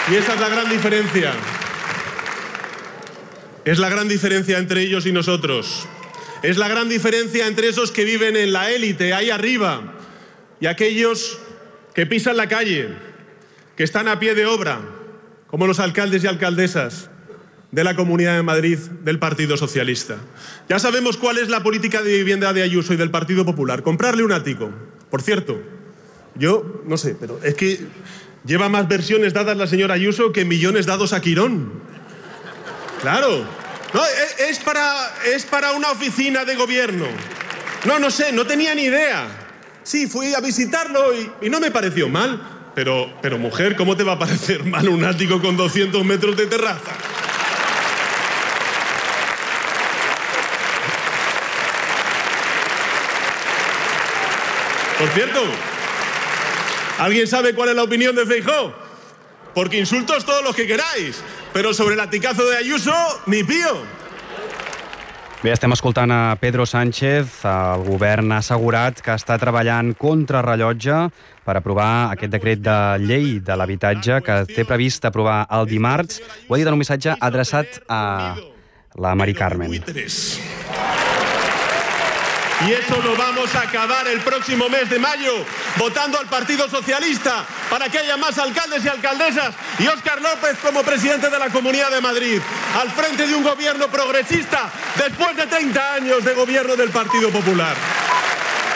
Y esa es la gran diferencia. Es la gran diferencia entre ellos y nosotros. Es la gran diferencia entre esos que viven en la élite, ahí arriba, y aquellos que pisan la calle, que están a pie de obra, como los alcaldes y alcaldesas de la Comunidad de Madrid del Partido Socialista. Ya sabemos cuál es la política de vivienda de Ayuso y del Partido Popular: comprarle un ático. Por cierto, yo no sé, pero es que lleva más versiones dadas la señora Ayuso que millones dados a Quirón. Claro. No, es para una oficina de gobierno. No sé, no tenía ni idea. Sí, fui a visitarlo y no me pareció mal. Pero mujer, ¿cómo te va a parecer mal un ático con 200 metros de terraza? Por cierto, ¿alguien sabe cuál es la opinión de Feijóo? Porque insultos todos los que queráis, però sobre l'aticazo de Ayuso, ni pío. Bé, estem escoltant a Pedro Sánchez. El govern ha assegurat que està treballant contra rellotge per aprovar aquest decret de llei de l'habitatge que té previst aprovar el dimarts. Ho ha dit en un missatge adreçat a la Mari Carmen. Y eso lo vamos a acabar el próximo mes de mayo, votando al Partido Socialista para que haya más alcaldes y alcaldesas y Óscar López como presidente de la Comunidad de Madrid, al frente de un gobierno progresista después de 30 años de gobierno del Partido Popular.